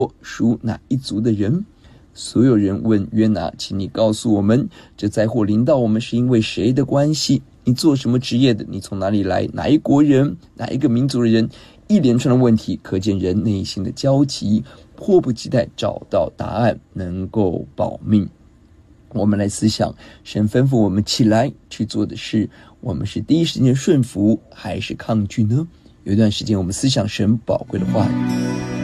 属哪一族的人？所有人问约拿，请你告诉我们，这灾祸临到我们是因为谁的关系？你做什么职业的？你从哪里来？哪一国人？哪一个民族的人？一连串的问题，可见人内心的焦急，迫不及待找到答案，能够保命。我们来思想，神吩咐我们起来去做的事，我们是第一时间顺服还是抗拒呢？有一段时间我们思想神宝贵的话语。